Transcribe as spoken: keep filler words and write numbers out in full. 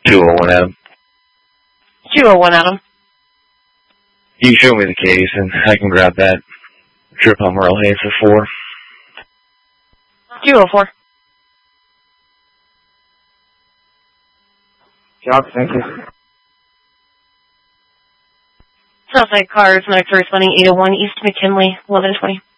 two oh one, Adam. two oh one, Adam. You show me the case, and I can grab that trip on Merle Hay for four. two oh four. Job, thank you. Southside Cars, next responding eight oh one East McKinley, eleven twenty.